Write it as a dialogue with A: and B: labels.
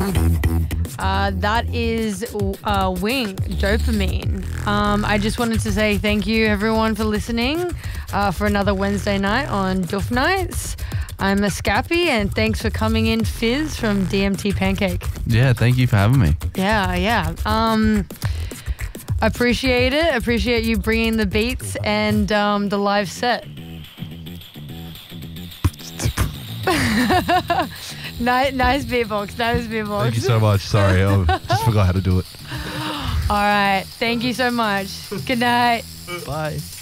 A: That is Wing, Dopamine. I just wanted to say thank you, everyone, for listening for another Wednesday night on Doof Nights. I'm a Scappy, and thanks for coming in, Fizz from DMT Pancake.
B: Yeah, thank you for having me.
A: Yeah. Appreciate it. Appreciate you bringing the beats and the live set. Nice beatbox.
B: Thank you so much. Sorry, I just forgot how to do it.
A: All right. Thank you so much. Good night.
B: Bye.